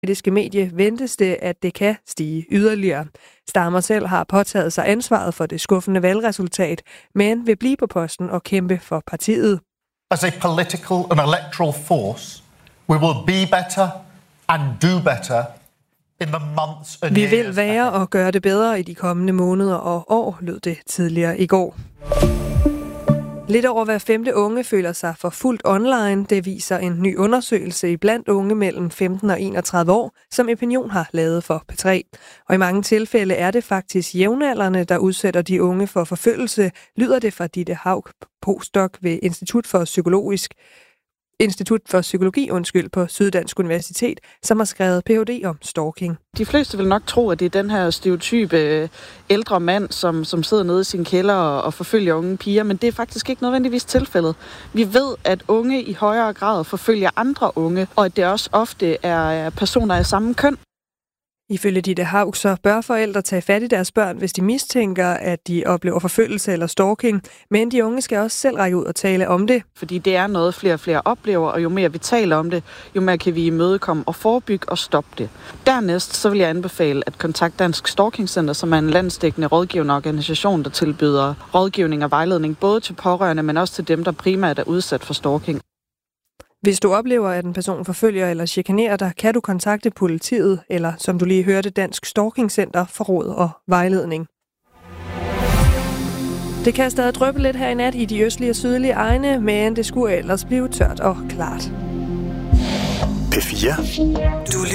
britiske medie ventes det, at det kan stige yderligere. Starmer selv har påtaget sig ansvaret for det skuffende valgresultat, men vil blive på posten og kæmpe for partiet. As a political and electoral force, we will be better and do better in the months and Vi years vil være og gøre det bedre i de kommende måneder og år, lød det tidligere i går. Lidt over hver 5. unge føler sig forfulgt online. Det viser en ny undersøgelse blandt unge mellem 15 og 31 år, som Opinion har lavet for P3. Og i mange tilfælde er det faktisk jævnaldrende, der udsætter de unge for forfølgelse, lyder det fra Ditte Haug, postdoc ved Institut for Psykologi på Syddansk Universitet, som har skrevet Ph.D. om stalking. De fleste vil nok tro, at det er den her stereotype ældre mand, som sidder nede i sin kælder og forfølger unge piger, men det er faktisk ikke nødvendigvis tilfældet. Vi ved, at unge i højere grad forfølger andre unge, og at det også ofte er personer af samme køn. Ifølge Ditte Haug, så bør forældre tage fat i deres børn, hvis de mistænker, at de oplever forfølgelse eller stalking. Men de unge skal også selv række ud og tale om det. Fordi det er noget, flere og flere oplever, og jo mere vi taler om det, jo mere kan vi imødekomme og forebygge og stoppe det. Dernæst så vil jeg anbefale at kontakte Dansk Stalking Center, som er en landsdækkende rådgivende organisation, der tilbyder rådgivning og vejledning både til pårørende, men også til dem, der primært er udsat for stalking. Hvis du oplever, at en person forfølger eller chikanerer dig, kan du kontakte politiet, eller som du lige hørte, Dansk Stalking Center for råd og vejledning. Det kan stadig dryppe lidt her i nat i de østlige og sydlige egne, men det skulle ellers blive tørt og klart. P4.